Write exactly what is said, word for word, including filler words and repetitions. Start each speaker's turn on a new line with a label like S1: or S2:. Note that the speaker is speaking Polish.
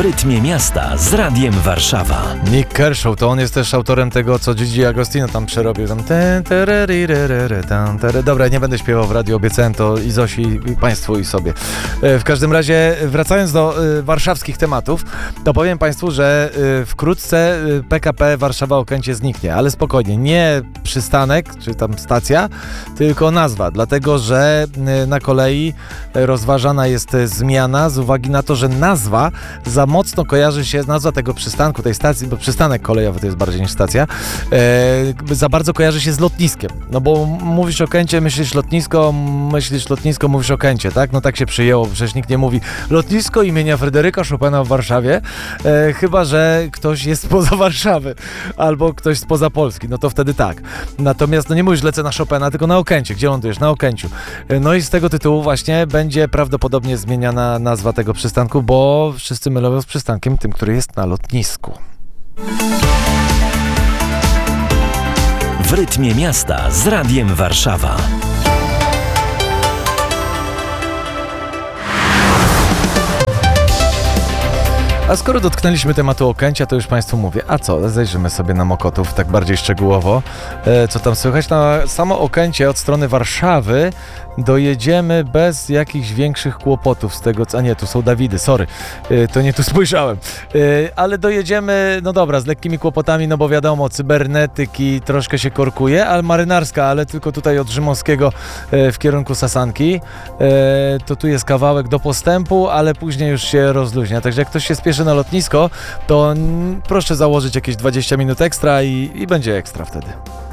S1: rytmie miasta z Radiem Warszawa.
S2: Nick Kershaw, to on jest też autorem tego, co Gigi Agostino tam przerobił. Tam ten, tererire, tam, tere. Dobra, nie będę śpiewał w radiu, obiecałem to i Zosi, i Państwu, i sobie. W każdym razie, wracając do y, warszawskich tematów, to powiem Państwu, że y, wkrótce y, P K P Warszawa-Okęcie zniknie, ale spokojnie, nie przystanek, czy tam stacja, tylko nazwa, dlatego, że y, na kolei rozważana jest zmiana z uwagi na to, że nazwa za mocno kojarzy się, nazwa tego przystanku, tej stacji, bo przystanek kolejowy to jest bardziej niż stacja, e, za bardzo kojarzy się z lotniskiem. No bo mówisz Okęcie, myślisz lotnisko, myślisz lotnisko, mówisz Okęcie, tak? No tak się przyjęło, przecież nikt nie mówi lotnisko imienia Fryderyka Chopina w Warszawie, e, chyba że ktoś jest spoza Warszawy, albo ktoś spoza Polski, no to wtedy tak. Natomiast no nie mówisz lecę na Chopina, tylko na Okęcie. Gdzie lądujesz? Na Okęciu. E, no i z tego tytułu właśnie będzie prawdopodobnie zmieniana nazwa tego przystanku, bo wszyscy mylą z przystankiem tym, który jest na lotnisku.
S1: W rytmie miasta z Radiem Warszawa.
S2: A skoro dotknęliśmy tematu Okęcia, to już Państwu mówię, a co, zajrzymy sobie na Mokotów tak bardziej szczegółowo, e, co tam słychać. Na samo Okęcie od strony Warszawy dojedziemy bez jakichś większych kłopotów z tego, a nie, tu są Dawidy, sorry, e, to nie tu spojrzałem, e, ale dojedziemy, no dobra, z lekkimi kłopotami, no bo wiadomo, cybernetyki troszkę się korkuje, ale marynarska, ale tylko tutaj od Rzymowskiego e, w kierunku Sasanki, e, to tu jest kawałek do postępu, ale później już się rozluźnia, także jak ktoś się spieszy na lotnisko, to proszę założyć jakieś dwadzieścia minut ekstra i, i będzie ekstra wtedy.